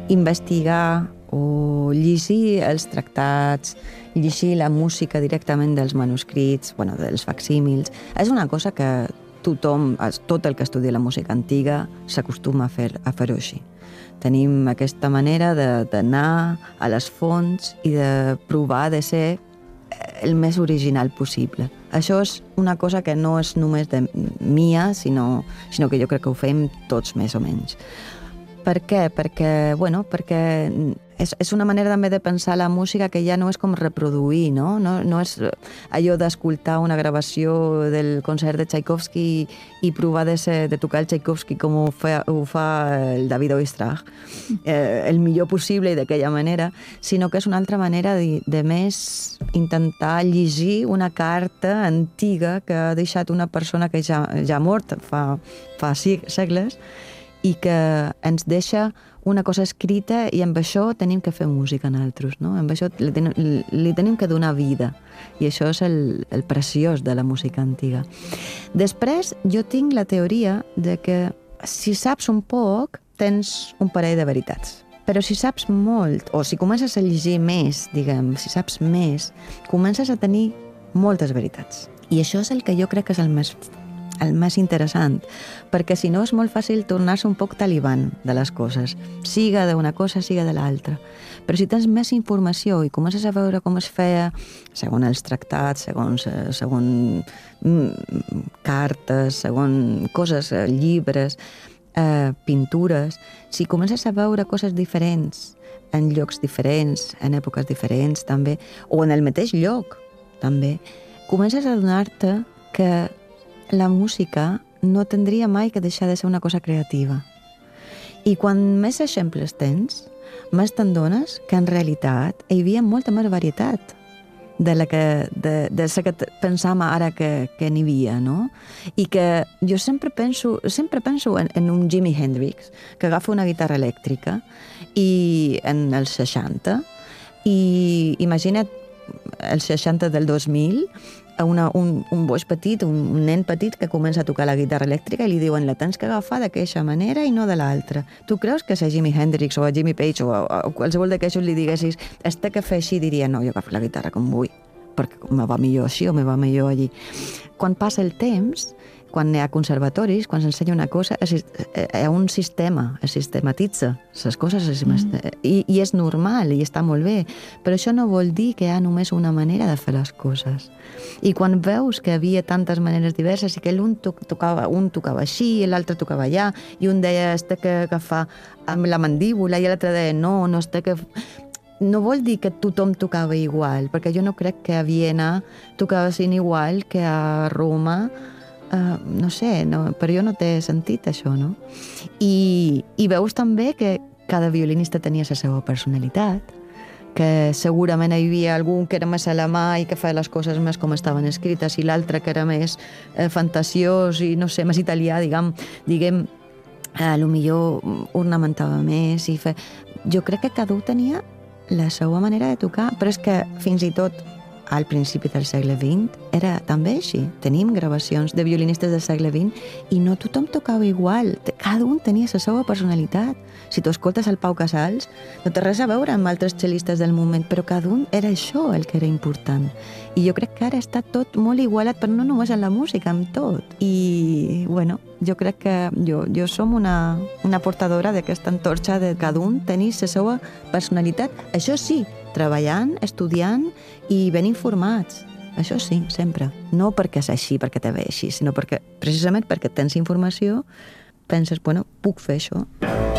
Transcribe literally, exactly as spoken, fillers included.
investigar o llegir els tractats, llegir la música directament dels manuscrits, bueno, dels facsímils, és una cosa que tothom, tot el que estudia la música antiga, s'acostuma a fer a fer-ho així. Tenim aquesta manera d'anar a les fonts i de provar de ser el més original possible. Això és una cosa que no és només de mia, sinó, sinó que jo crec que ho fem tots més o menys. Per què? Perquè, bueno, perquè és, és una manera també de pensar la música que ja no és com reproduir, no? No, no és allò d'escoltar una gravació del concert de Tchaikovsky i, i provar de, ser, de tocar el Tchaikovsky com ho fa, ho fa el David Oistrakh, eh, el millor possible i d'aquella manera, sinó que és una altra manera de, de més intentar llegir una carta antiga que ha deixat una persona que ja, ja ha mort fa, fa segles, i que ens deixa una cosa escrita i amb això tenim que fer música nosaltres, no? Amb això li, ten, li tenim que donar vida i això és el, el preciós de la música antiga. Després jo tinc la teoria de que si saps un poc tens un parell de veritats, però si saps molt o si comences a llegir més, diguem, si saps més, comences a tenir moltes veritats i això és el que jo crec que és el més el més interessant, perquè si no és molt fàcil tornar-se un poc taliban de les coses, siga d'una cosa, siga de l'altra. Però si tens més informació i comences a veure com es feia, segons els tractats, segons, segons mm, cartes, segons coses, llibres, eh, pintures, si comences a veure coses diferents, en llocs diferents, en èpoques diferents també, o en el mateix lloc també, comences a donar-te que la música no tindria mai que deixar de ser una cosa creativa. I quan més exemples tens, més te'n dones que en realitat hi havia molta més varietat de la que, de, de la que pensàvem ara que, que n'hi havia, no? I que jo sempre penso, sempre penso en, en un Jimi Hendrix que agafa una guitarra elèctrica i en els seixanta i imagina't els seixanta del dos mil Una, un, un boix petit, un, un nen petit que comença a tocar la guitarra elèctrica i li diuen la tens que agafar d'aquesta manera i no de l'altra. Tu creus que si a Jimi Hendrix o a Jimmy Page o a, a qualsevol d'aquestos li diguessis has de fer així, diria no, jo agafo la guitarra com vull, perquè me va millor així o me va millor allí. Quan passa el temps, quan hi ha conservatoris, quan s'ensenya una cosa, hi ha un sistema, es sistematitza les coses mm. i, i és normal i està molt bé, però això no vol dir que hi ha només una manera de fer les coses. I quan veus que hi havia tantes maneres diverses i que l'un tocava, un tocava així i l'altre tocava allà i un deia has de agafar amb la mandíbula i l'altre deia no, no has de que... No vol dir que tothom tocava igual, perquè jo no crec que a Viena tocavessin igual que a Roma. Uh, no sé, no, per jo no té sentit això, no? I, i veus també que cada violinista tenia la seva personalitat, que segurament hi havia algun que era més alemà i que feia les coses més com estaven escrites i l'altre que era més eh, fantasiós i, no sé, més italià, diguem, diguem a lo millor ornamentava més i fe... Jo crec que cada un tenia la seva manera de tocar, però és que fins i tot al principi del segle vint era també així. Tenim gravacions de violinistes del segle vint i no tothom tocava igual. Cada un tenia la seva personalitat. Si tu escoltes el Pau Casals, no té res a veure amb altres cellistes del moment, però cada un era això el que era important. I jo crec que ara està tot molt igualat, però no només en la música, amb tot. I, bueno, jo crec que jo, jo som una, una portadora d'aquesta antorxa de cada un tenir la seva personalitat. Això sí, treballant, estudiant i ben informats. Això sí, sempre. No perquè és així, perquè te ve així, sinó perquè, precisament perquè tens informació, penses, bueno, puc fer això.